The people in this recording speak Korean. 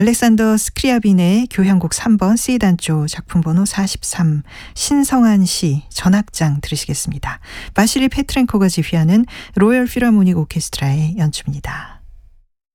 알렉산더 스크리아빈의 교향곡 3번 C단조 작품 번호 43 신성한 시 전악장 들으시겠습니다. 바실리 페트렌코가 지휘하는 로열 필하모닉 오케스트라의 연주입니다.